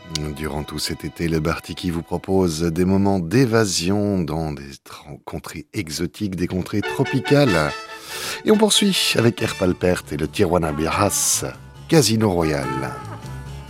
Durant tout cet été, le Bartiki vous propose des moments d'évasion dans des contrées exotiques, des contrées tropicales. Et on poursuit avec Erpalpert et le Tijuana Blues Casino Royal.